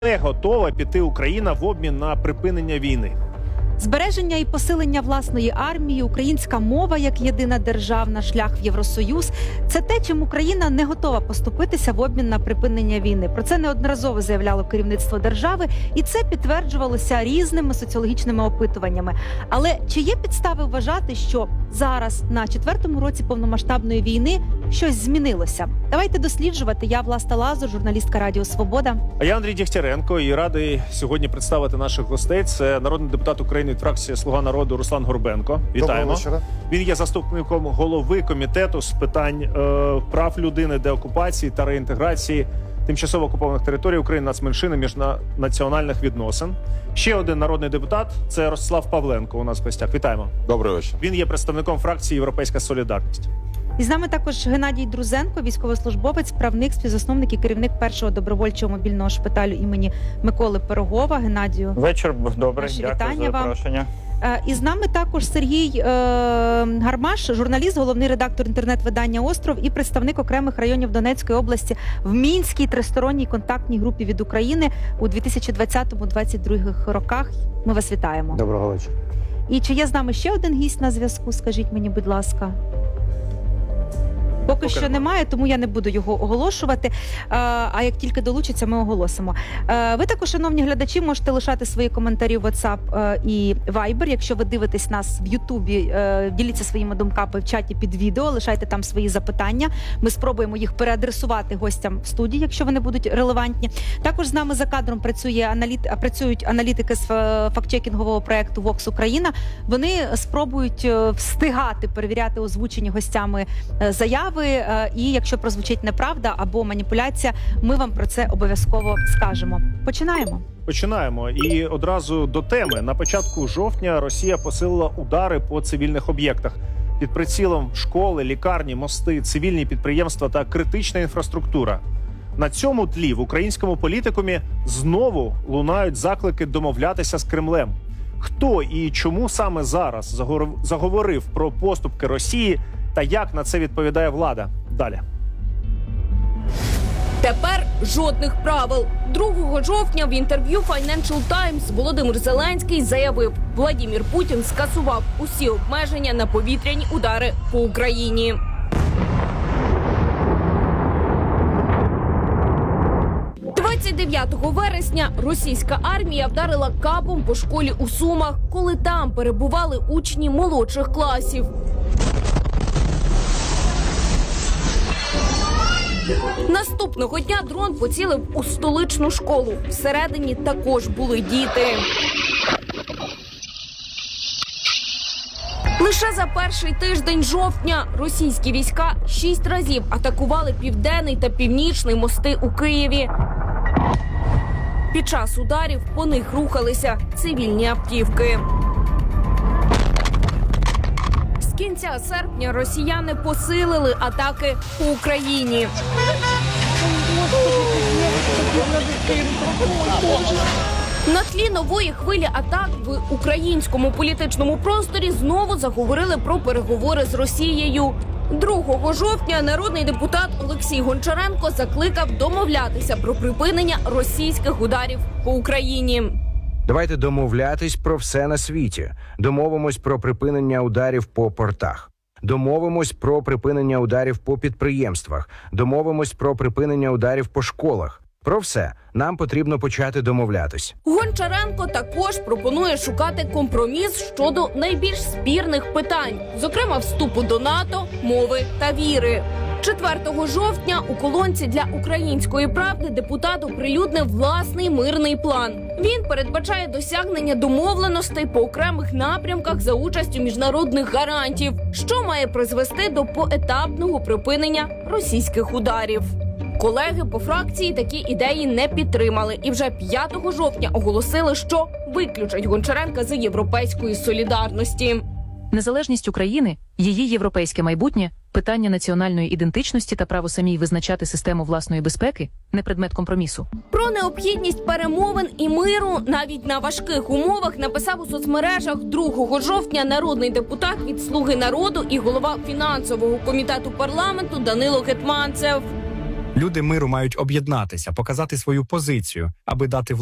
не готова піти Україна в обмін на припинення війни? Збереження і посилення власної армії, українська мова як єдина державна, шлях в Євросоюз – це те, чим Україна не готова поступитися в обмін на припинення війни. Про це неодноразово заявляло керівництво держави, і це підтверджувалося різними соціологічними опитуваннями. Але чи є підстави вважати, що зараз, на 4-му році повномасштабної війни, щось змінилося? Давайте досліджувати. Я Власта Лазур, журналістка Радіо Свобода. А я Андрій Дєгтяренко і радий сьогодні представити наших гостей. Це народний депутат України від фракції «Слуга народу» Руслан Горбенко. Вітаємо. Він є заступником голови комітету з питань прав людини, деокупації та реінтеграції тимчасово окупованих територій України, нацменшини, міжнаціональних відносин. Ще один народний депутат – це Ростислав Павленко у нас в гостях. Вітаємо. Добрий вечір. Він є представником фракції «Європейська солідарність». І з нами також Геннадій Друзенко, військовослужбовець, правник, співзасновник і керівник першого добровольчого мобільного шпиталю імені Миколи Пирогова. Геннадію, вечір добрий, дякую за запрошення. І з нами також Сергій Гармаш, журналіст, головний редактор інтернет-видання «Остров» і представник окремих районів Донецької області в Мінській тристоронній контактній групі від України у 2020-2022 роках. Ми вас вітаємо. Доброго вечора. І чи є з нами ще один гість на зв'язку? Скажіть мені, будь ласка. Поки що немає, тому я не буду його оголошувати. А як тільки долучиться, ми оголосимо. Ви також, шановні глядачі, можете лишати свої коментарі в WhatsApp і Viber. Якщо ви дивитесь нас в Ютубі, діліться своїми думками в чаті під відео, лишайте там свої запитання. Ми спробуємо їх переадресувати гостям в студії, якщо вони будуть релевантні. Також з нами за кадром працюють аналітики з фактчекінгового проєкту Vox Україна. Вони спробують встигати перевіряти озвучені гостями заяви. І якщо прозвучить неправда або маніпуляція, ми вам про це обов'язково скажемо. Починаємо. І одразу до теми. На початку жовтня Росія посилила удари по цивільних об'єктах. Під прицілом школи, лікарні, мости, цивільні підприємства та критична інфраструктура. На цьому тлі в українському політикумі знову лунають заклики домовлятися з Кремлем. Хто і чому саме зараз заговорив про поступки Росії та як на це відповідає влада? Далі. Тепер жодних правил. 2 жовтня в інтерв'ю Financial Times Володимир Зеленський заявив, Владимир Путін скасував усі обмеження на повітряні удари по Україні. Вересня російська армія вдарила кабом по школі у Сумах, коли там перебували учні молодших класів. Наступного дня дрон поцілив у столичну школу. Всередині також були діти. Лише за перший тиждень жовтня російські війська 6 разів атакували Південний та Північний мости у Києві. Під час ударів по них рухалися цивільні автівки. З кінця серпня росіяни посилили атаки по Україні. На тлі нової хвилі атак в українському політичному просторі знову заговорили про переговори з Росією. 2 жовтня народний депутат Олексій Гончаренко закликав домовлятися про припинення російських ударів по Україні. Давайте домовлятись про все на світі. Домовимось про припинення ударів по портах. Домовимось про припинення ударів по підприємствах. Домовимось про припинення ударів по школах. Про все нам потрібно почати домовлятись. Гончаренко також пропонує шукати компроміс щодо найбільш спірних питань, зокрема вступу до НАТО, мови та віри. 4 жовтня у колонці для «Української правди» депутат оприлюднив власний мирний план. Він передбачає досягнення домовленостей по окремих напрямках за участю міжнародних гарантів, що має призвести до поетапного припинення російських ударів. Колеги по фракції такі ідеї не підтримали і вже 5 жовтня оголосили, що виключать Гончаренка з Європейської солідарності. Незалежність України, її європейське майбутнє, питання національної ідентичності та право самій визначати систему власної безпеки – не предмет компромісу. Про необхідність перемовин і миру навіть на важких умовах написав у соцмережах 2 жовтня народний депутат від «Слуги народу» і голова фінансового комітету парламенту Данило Гетманцев. Люди миру мають об'єднатися, показати свою позицію, аби дати